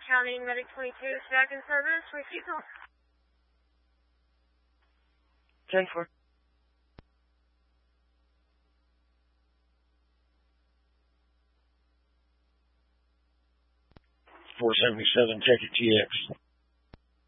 County Medic 22, back in service. Refusal. 10-4. 477, check your TX.